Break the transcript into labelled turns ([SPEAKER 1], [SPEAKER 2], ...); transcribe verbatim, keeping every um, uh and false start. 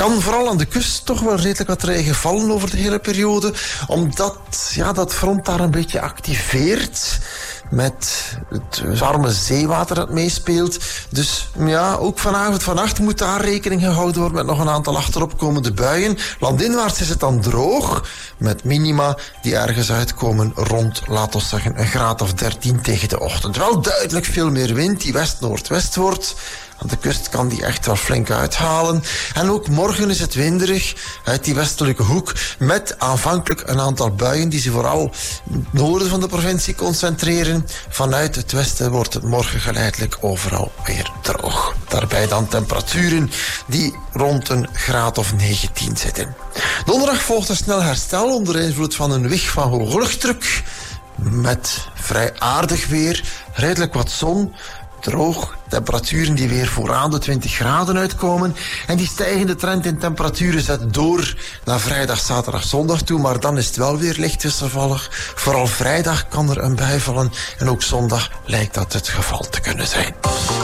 [SPEAKER 1] kan vooral aan de kust toch wel redelijk wat regen vallen over de hele periode, omdat ja, dat front daar een beetje activeert met het warme zeewater dat meespeelt. Dus ja, ook vanavond, vannacht moet daar rekening gehouden worden met nog een aantal achteropkomende buien. Landinwaarts is het dan droog, met minima die ergens uitkomen rond, laten we zeggen, een graad of dertien tegen de ochtend. Wel duidelijk veel meer wind die west-noordwest wordt. Aan de kust kan die echt wel flink uithalen. En ook morgen is het winderig uit die westelijke hoek, met aanvankelijk een aantal buien die zich vooral in het noorden van de provincie concentreren. Vanuit het westen wordt het morgen geleidelijk overal weer droog. Daarbij dan temperaturen die rond een graad of negentien zitten. Donderdag volgt een snel herstel onder invloed van een wig van hoge luchtdruk, met vrij aardig weer, redelijk wat zon, droog, temperaturen die weer vooraan de twintig graden uitkomen. En die stijgende trend in temperaturen zet door naar vrijdag, zaterdag, zondag toe. Maar dan is het wel weer licht wisselvallig. Vooral vrijdag kan er een bui vallen. En ook zondag lijkt dat het geval te kunnen zijn.